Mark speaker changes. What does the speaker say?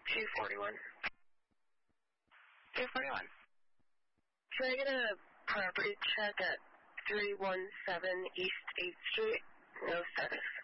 Speaker 1: 241.
Speaker 2: 241.
Speaker 1: Can I get a property check at 317 East 8th Street? No 7.